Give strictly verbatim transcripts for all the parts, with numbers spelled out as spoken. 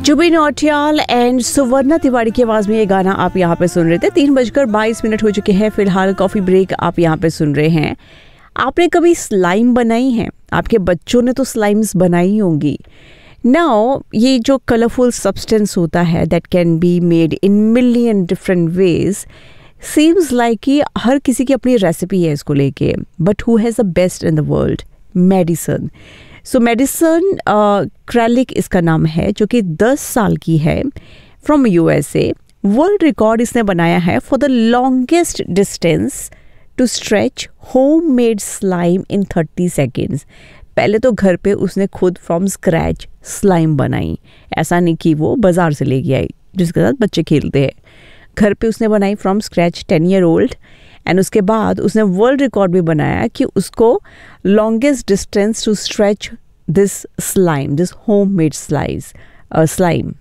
Zubin Nautiyal and सुवर्णा तिवारी की आवाज में ये गाना आप यहाँ पे सुन रहे थे। तीन बजकर बाईस मिनट हो चुके हैं। फिलहाल कॉफी ब्रेक आप यहाँ पे सुन रहे हैं। आपने कभी स्लाइम बनाई है? आपके बच्चों ने तो स्लाइम्स बनाई होंगी। नाउ ये जो कलरफुल सब्सटेंस होता है that can be made in million different ways, seems like कि हर किसी की अपनी रेसिपी है इसको लेके, but who has the best in the world? Medicine. So medicine क्रैलिक इसका नाम है, जो कि दस साल की है, फ्रॉम यूएसए। वर्ल्ड रिकॉर्ड इसने बनाया है for the longest distance to stretch home made slime in thirty seconds. पहले तो घर पे उसने खुद फ्रॉम स्क्रैच स्लाइम बनाई, ऐसा नहीं कि वो बाजार से लेके आई जिसके साथ बच्चे खेलते हैं। घर पे उसने बनाई from scratch, ten year old. And उसके बाद उसने वर्ल्ड रिकॉर्ड भी बनाया कि उसको longest distance to stretch this slime, this home made slice slime.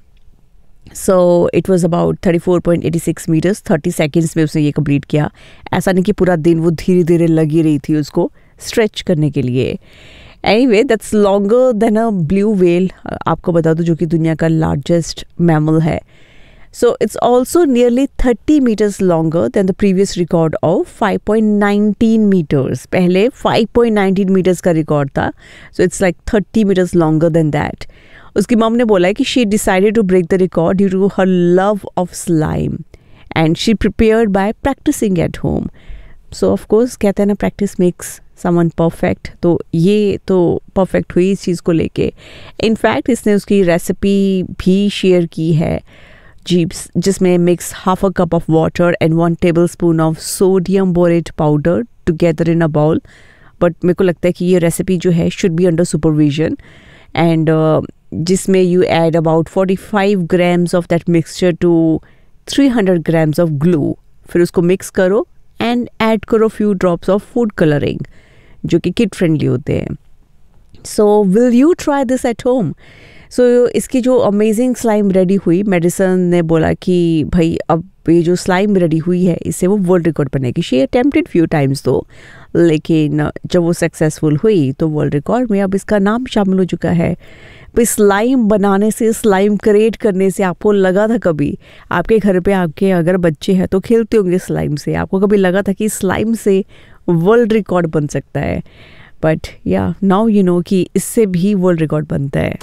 So it was about thirty four point eighty six metres. Thirty seconds में उसने ये कंप्लीट किया। ऐसा नहीं कि पूरा दिन वो धीरे धीरे लगी रही थी उसको स्ट्रेच करने के लिए। Anyway, that's longer than a blue whale, आपको बता दूं, जो कि दुनिया का लार्जेस्ट मैमल है। So it's also nearly thirty meters longer than the previous record of five point one nine meters. पहले five point one nine meters का रिकॉर्ड था. So it's like thirty meters longer than that. उसकी मम ने बोला है कि she decided to break the record due to her love of slime and she prepared by practicing at home. So of course कहते हैं ना, practice makes someone perfect. तो ये तो perfect हुई इस चीज़ को लेके. In fact इसने उसकी रेसिपी भी शेयर की है, जिसमें mix half a cup of water and one table spoon of sodium borate powder together in a bowl. But मेरे को लगता है कि ये रेसिपी जो है should be under supervision, and जिसमें you add about forty five grams of that mixture to three hundred grams of glue. फिर उसको मिक्स करो एंड ऐड करो few drops of food colouring, जो कि किड फ्रेंडली होते हैं। So will you try this at home? So so, इसकी जो अमेजिंग स्लाइम रेडी हुई, मेडिसन ने बोला कि भाई अब ये जो स्लाइम रेडी हुई है इससे वो वर्ल्ड रिकॉर्ड बनेगी। शी अटेम्प्टेड फ्यू टाइम्स तो, लेकिन जब वो सक्सेसफुल हुई तो वर्ल्ड रिकॉर्ड में अब इसका नाम शामिल हो चुका है। भाई स्लाइम बनाने से, स्लाइम क्रिएट करने से आपको लगा था कभी, आपके घर पे आपके अगर बच्चे हैं तो खेलते होंगे स्लाइम से, आपको कभी लगा था कि स्लाइम से वर्ल्ड रिकॉर्ड बन सकता है? बट या नाउ यू नो कि इससे भी वर्ल्ड रिकॉर्ड बनता है।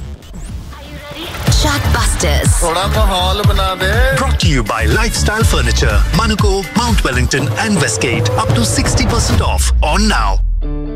Chatbusters. थोड़ा माहौल बना दे। Brought to you by Lifestyle Furniture, Manuko, Mount Wellington and Westgate. Up to sixty percent off on now.